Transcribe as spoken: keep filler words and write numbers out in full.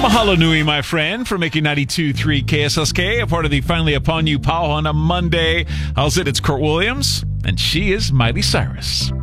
Mahalo nui, my friend, for making ninety-two point three K S S K a part of the Finally Upon You Pow on a Monday. How's it? It's Kurt Williams, and she is Miley Cyrus.